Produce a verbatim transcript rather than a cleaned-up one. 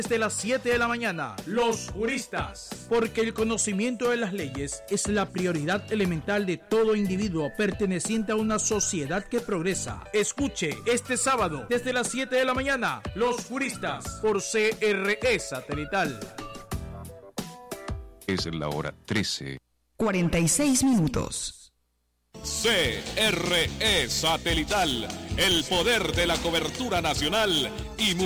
Desde las siete de la mañana, los juristas. Porque el conocimiento de las leyes es la prioridad elemental de todo individuo perteneciente a una sociedad que progresa. Escuche este sábado, desde las siete de la mañana, los juristas, por C R E Satelital. Es la hora trece. cuarenta y seis minutos. C R E Satelital, el poder de la cobertura nacional y